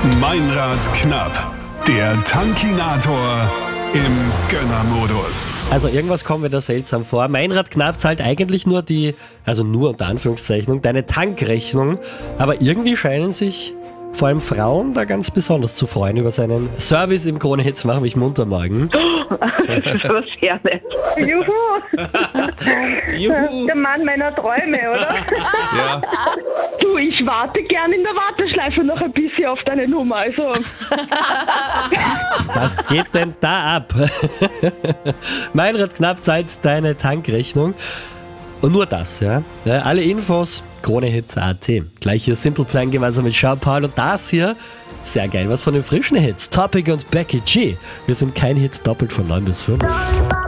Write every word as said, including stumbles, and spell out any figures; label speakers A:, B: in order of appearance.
A: Meinrad knapp, der Tankinator im Gönnermodus.
B: Also irgendwas kommt mir da seltsam vor. Meinrad Knapp zahlt eigentlich nur die, also nur unter Anführungszeichen, deine Tankrechnung. Aber irgendwie scheinen sich vor allem Frauen da ganz besonders zu freuen über seinen Service im Krone-Hits. Mach mich munter morgen.
C: Das ist aber sehr nett.
D: Juhu,
B: Juhu.
D: der Mann meiner Träume, oder?
A: Ja.
D: Du, ich warte gern in der Warteschleife noch ein bisschen auf deine Nummer. Also,
B: Was geht denn da ab? Meinrad Knapp zahlt deine Tankrechnung. Und nur das, ja. Ja, alle Infos, Kronehits punkt at. Gleich hier Simple Plan gemeinsam mit Jean Paul. Und das hier, sehr geil, was von den frischen Hits. Topic und Becky G. Wir sind kein Hit, doppelt von neun bis fünf.